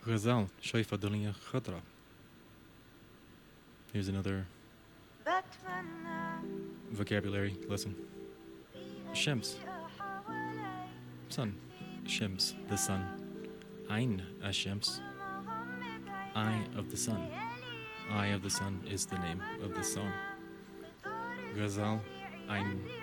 غزال شايفة الدنيا خضرا. Here's another vocabulary lesson. Shams, sun. Shams, the sun. Ain ash-shams, eye of the sun. Eye of the sun is the name of the song. Ghazal, Ain